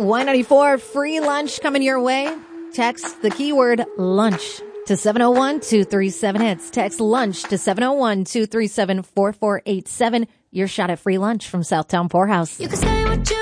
Y94, free lunch coming your way. Text the keyword lunch to 701-237-HITS. Text lunch to 701-237-4487. Your shot at free lunch from Southtown Poorhouse. You can say what you